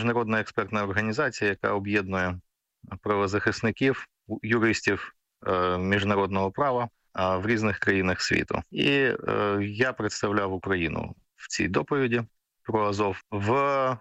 міжнародна експертна організація, яка об'єднує правозахисників, юристів міжнародного права в різних країнах світу. І я представляв Україну в цій доповіді про Азов. В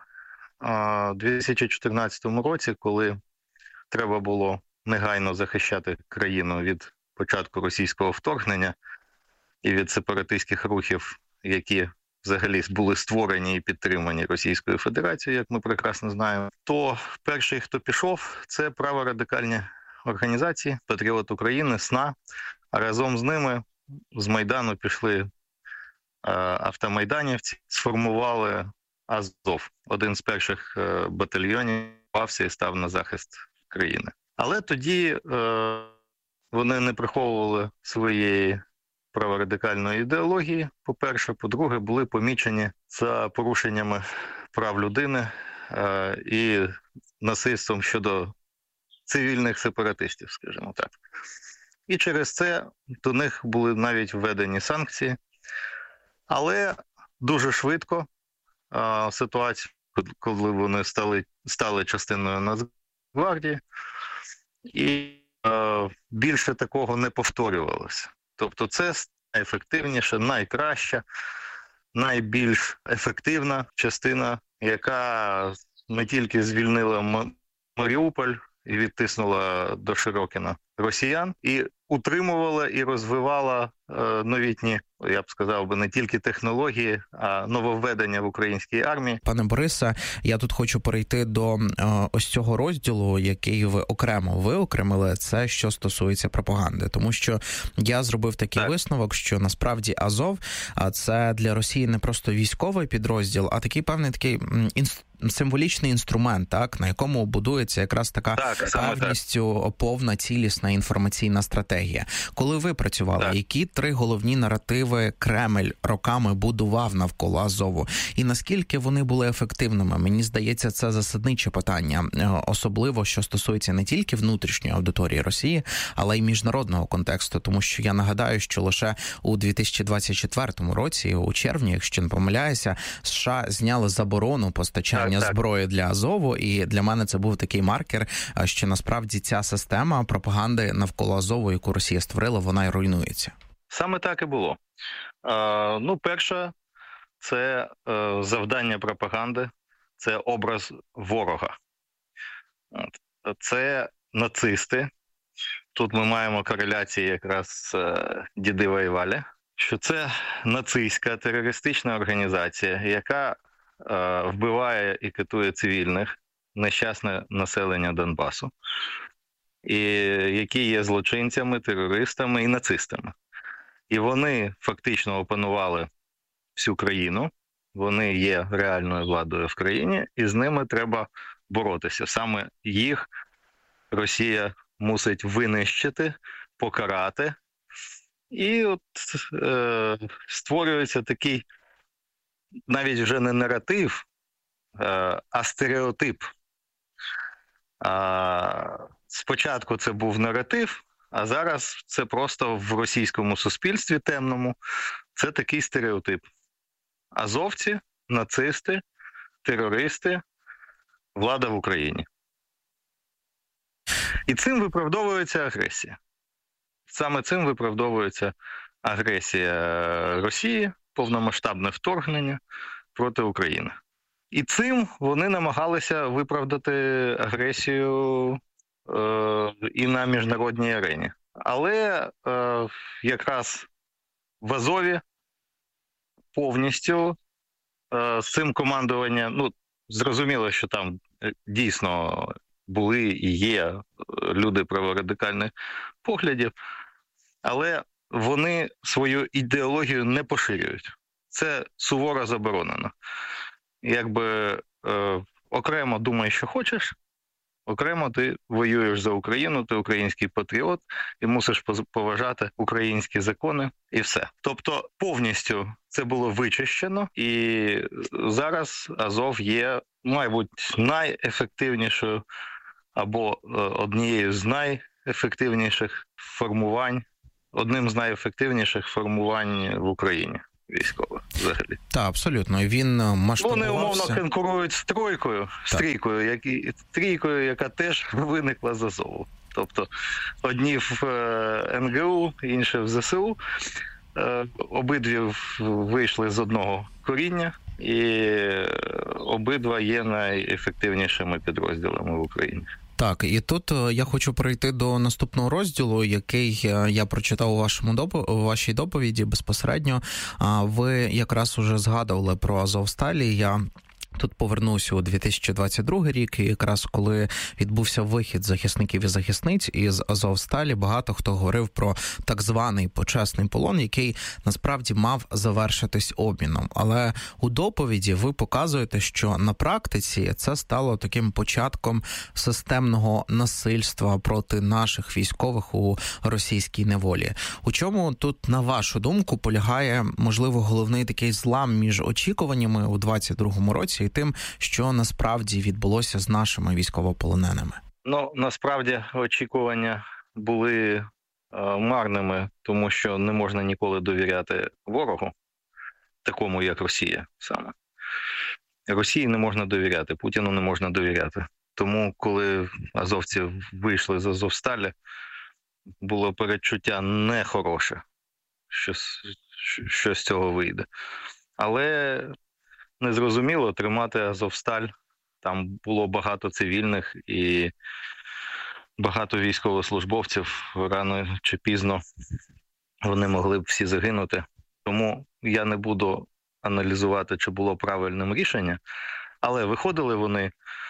2014 році, коли треба було негайно захищати країну від початку російського вторгнення і від сепаратистських рухів, які взагалі були створені і підтримані Російською Федерацією, як ми прекрасно знаємо, то перший, хто пішов, це праворадикальні організації, Патріот України, СНА, а разом з ними з Майдану пішли автомайданівці, сформували Азов, один з перших батальйонів, і став на захист країни. Але тоді вони не приховували своєї праворадикальної ідеології, по-перше. По-друге, були помічені за порушеннями прав людини і насильством щодо цивільних сепаратистів, скажімо так. І через це до них були навіть введені санкції. Але дуже швидко ситуація, коли вони стали частиною Нацгвардії, і більше такого не повторювалося. Тобто це найефективніша, найкраща, найбільш ефективна частина, яка не тільки звільнила Маріуполь і відтиснула до Широкіна росіян, і утримувала і розвивала новітні, я б сказав би, не тільки технології, а нововведення в українській армії. Пане Борисе, я тут хочу перейти до ось цього розділу, який ви окремо виокремили, це що стосується пропаганди. Тому що я зробив такий висновок, що насправді Азов – це для Росії не просто військовий підрозділ, а такий певний символічний інструмент, так, на якому будується якраз така повністю повна цілісна інформаційна стратегія. Коли ви працювали, які 3 головні наративи Кремль роками будував навколо Азову? І наскільки вони були ефективними? Мені здається, це засадниче питання. Особливо, що стосується не тільки внутрішньої аудиторії Росії, але й міжнародного контексту. Тому що я нагадаю, що лише у 2024 році, у червні, якщо не помиляюся, США зняли заборону постачання зброї для Азову. І для мене це був такий маркер, що насправді ця система пропаганди навколо Азову, яку Росія створила, вона й руйнується. Саме так і було. Перше, це завдання пропаганди, це образ ворога. Це нацисти. Тут ми маємо кореляції якраз з діди воювали, що це нацистська терористична організація, яка вбиває і катує цивільних, нещасне населення Донбасу, і які є злочинцями, терористами і нацистами. І вони фактично опанували всю країну, вони є реальною владою в країні, і з ними треба боротися. Саме їх Росія мусить винищити, покарати. І от створюється такий навіть вже не наратив, а стереотип. Спочатку це був наратив, а зараз це просто в російському суспільстві темному, це такий стереотип. Азовці, нацисти, терористи, влада в Україні. І цим виправдовується агресія. Саме цим виправдовується агресія Росії, повномасштабне вторгнення проти України. І цим вони намагалися виправдати агресію і на міжнародній арені. Але якраз в Азові повністю з цим командуванням, зрозуміло, що там дійсно були і є люди праворадикальних поглядів, але вони свою ідеологію не поширюють. Це суворо заборонено. Якби окремо думай, що хочеш, окремо ти воюєш за Україну, ти український патріот і мусиш поважати українські закони і все. Тобто повністю це було вичищено, і зараз Азов є, мабуть, найефективнішою або однією з найефективніших формувань, одним з найефективніших формувань в Україні. військових взагалі. Так, абсолютно. Він масштабувався. Вони умовно конкурують з трійкою, яка теж виникла з Азову. Тобто одні в НГУ, інші в ЗСУ. Обидві вийшли з одного коріння, і обидва є найефективнішими підрозділами в Україні. Так, і тут я хочу перейти до наступного розділу, який я прочитав у вашій доповіді безпосередньо. Ви якраз уже згадували про Азовсталі. Я тут повернуся у 2022 рік, і якраз коли відбувся вихід захисників і захисниць із Азовсталі, багато хто говорив про так званий почесний полон, який насправді мав завершитись обміном. Але у доповіді ви показуєте, що на практиці це стало таким початком системного насильства проти наших військових у російській неволі. У чому тут, на вашу думку, полягає, можливо, головний такий злам між очікуваннями у 2022 році і тим, що насправді відбулося з нашими військовополоненими? Насправді очікування були марними, тому що не можна ніколи довіряти ворогу, такому як Росія саме. Росії не можна довіряти, Путіну не можна довіряти. Тому, коли азовці вийшли з Азовсталі, було передчуття нехороше, що з цього вийде. Але незрозуміло тримати Азовсталь. Там було багато цивільних і багато військовослужбовців. Рано чи пізно вони могли б всі загинути. Тому я не буду аналізувати, чи було правильним рішення. Але виходили вони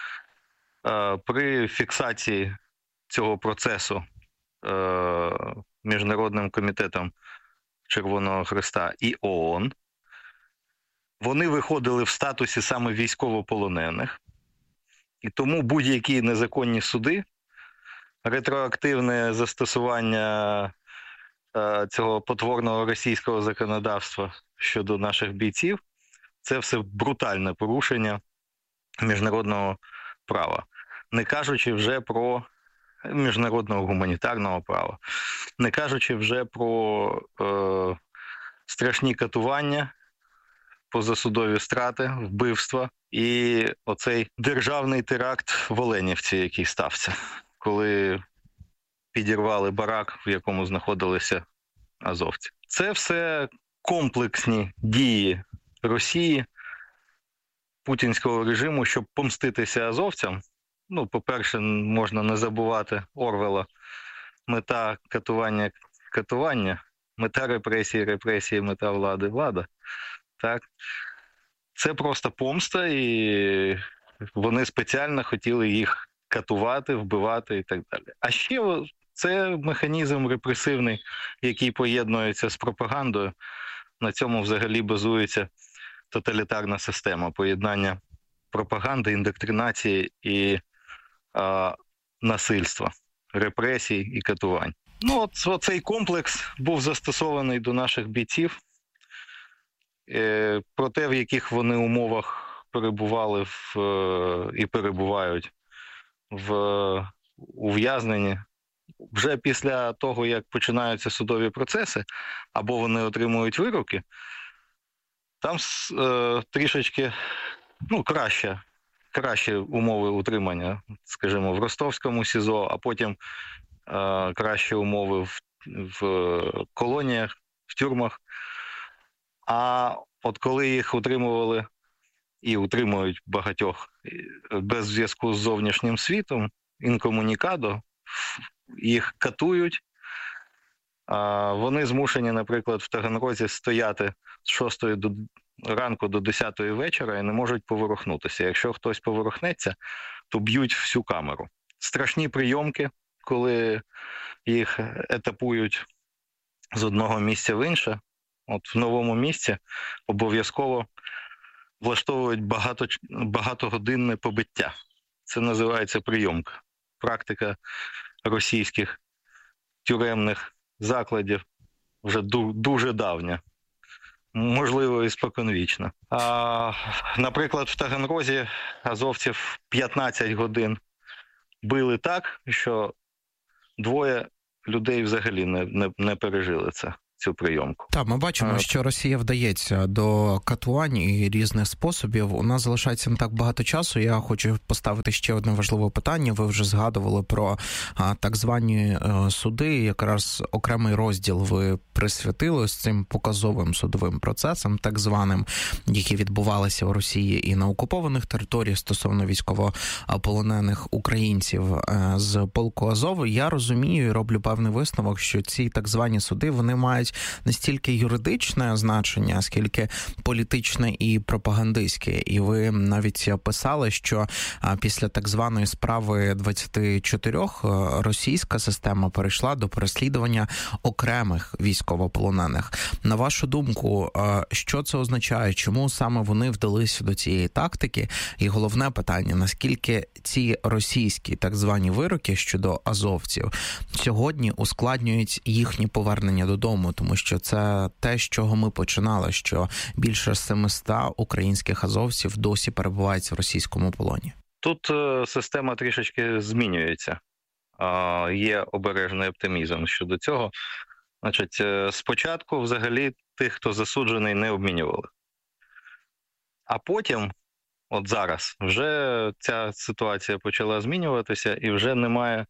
при фіксації цього процесу Міжнародним комітетом Червоного Хреста і ООН. Вони виходили в статусі саме військовополонених, і тому будь-які незаконні суди, ретроактивне застосування цього потворного російського законодавства щодо наших бійців, це все брутальне порушення міжнародного права. Не кажучи вже про міжнародного гуманітарного права, не кажучи вже про страшні катування, позасудові страти, вбивства і оцей державний теракт в Оленівці, який стався, коли підірвали барак, в якому знаходилися азовці. Це все комплексні дії Росії, путінського режиму, щоб помститися азовцям. По-перше, можна не забувати Орвела. Мета катування, мета репресії, мета влада. Так, це просто помста, і вони спеціально хотіли їх катувати, вбивати і так далі. А ще це механізм репресивний, який поєднується з пропагандою. На цьому взагалі базується тоталітарна система поєднання пропаганди, індоктринації і насильства, репресій і катувань. Цей комплекс був застосований до наших бійців. Про те, в яких вони умовах перебували і перебувають в ув'язненні, вже після того, як починаються судові процеси, або вони отримують вироки, там трішечки кращі умови утримання, скажімо, в Ростовському СІЗО, а потім кращі умови в колоніях, в тюрмах. А от коли їх утримували і утримують багатьох без зв'язку з зовнішнім світом, інкомунікадо, їх катують, вони змушені, наприклад, в Таганрозі стояти з 6 ранку до 10 вечора і не можуть поворухнутися. Якщо хтось поворухнеться, то б'ють всю камеру. Страшні прийомки, коли їх етапують з одного місця в інше. От в новому місці обов'язково влаштовують багатогодинне побиття. Це називається прийомка. Практика російських тюремних закладів вже дуже давня. Можливо, і споконвічна. Наприклад, в Таганрозі азовців 15 годин били так, що двоє людей взагалі не пережили це. цю прийомку. Так, ми бачимо, що Росія вдається до катувань і різних способів. У нас залишається не так багато часу. Я хочу поставити ще одне важливе питання. Ви вже згадували про так звані суди. Якраз окремий розділ ви присвятили з цим показовим судовим процесам, так званим, які відбувалися в Росії і на окупованих територіях стосовно військовополонених українців з полку Азов. Я розумію і роблю певний висновок, що ці так звані суди, вони мають не стільки юридичне значення, скільки політичне і пропагандистське. І ви навіть писали, що після так званої справи 24 російська система перейшла до переслідування окремих військовополонених. На вашу думку, що це означає? Чому саме вони вдалися до цієї тактики? І головне питання, наскільки ці російські так звані вироки щодо азовців сьогодні ускладнюють їхнє повернення додому, тому що це те, з чого ми починали, що більше 700 українських азовців досі перебувають в російському полоні. Тут система трішечки змінюється. Є обережний оптимізм щодо цього. Значить, спочатку взагалі тих, хто засуджений, не обмінювали. А потім, от зараз, вже ця ситуація почала змінюватися і вже немає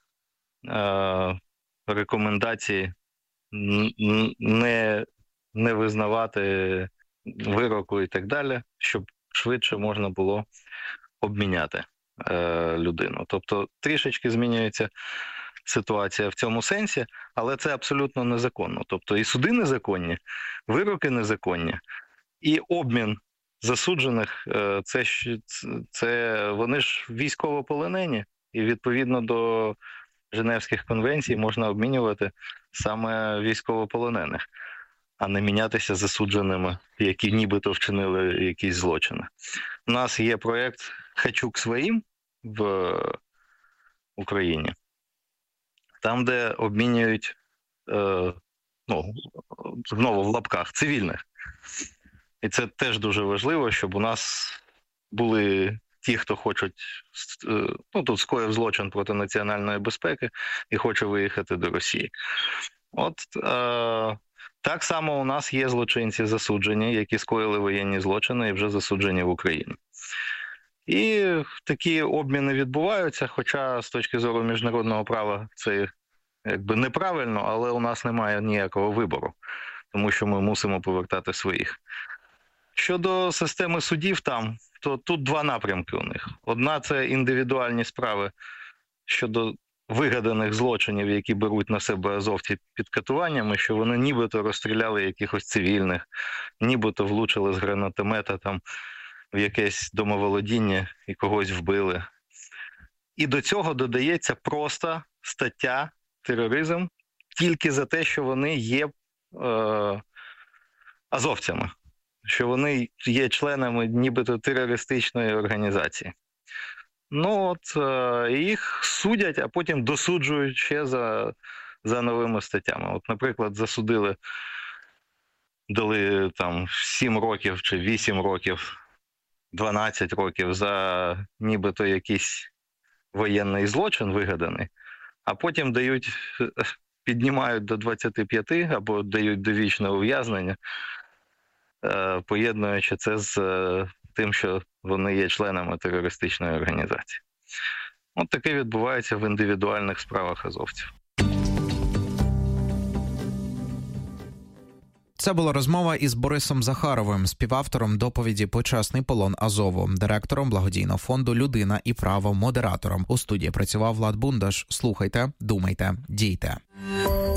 рекомендації не визнавати вироку і так далі, щоб швидше можна було обміняти людину. Тобто трішечки змінюється ситуація в цьому сенсі, але це абсолютно незаконно. Тобто і суди незаконні, вироки незаконні, і обмін засуджених, це вони ж військовополонені, і відповідно до Женевських конвенцій можна обмінювати саме військовополонених, а не мінятися засудженими, які нібито вчинили якісь злочини. У нас є проєкт «Хочу к своїм» в Україні, там, де обмінюють, знову в лапках, цивільних. І це теж дуже важливо, щоб у нас були ті, хто хочуть, тут скоїв злочин проти національної безпеки і хоче виїхати до Росії. От так само у нас є злочинці засуджені, які скоїли воєнні злочини і вже засуджені в Україні. І такі обміни відбуваються, хоча з точки зору міжнародного права це якби неправильно, але у нас немає ніякого вибору, тому що ми мусимо повертати своїх. Щодо системи судів там, то тут два напрямки у них. Одна – це індивідуальні справи щодо вигаданих злочинів, які беруть на себе азовці під катуваннями, що вони нібито розстріляли якихось цивільних, нібито влучили з гранатомета там в якесь домоволодіння і когось вбили. І до цього додається просто стаття тероризм тільки за те, що вони є азовцями, що вони є членами нібито терористичної організації. Їх судять, а потім досуджують ще за новими статтями. От, наприклад, дали там 7 років чи 8 років, 12 років за нібито якийсь воєнний злочин вигаданий, а потім піднімають до 25 або дають довічне ув'язнення, поєднуючи це з тим, що вони є членами терористичної організації. От таке відбувається в індивідуальних справах азовців. Це була розмова із Борисом Захаровим, співавтором доповіді «Почесний полон Азову», директором благодійного фонду «Людина і право», модератором. У студії працював Влад Бундаш. Слухайте, думайте, дійте.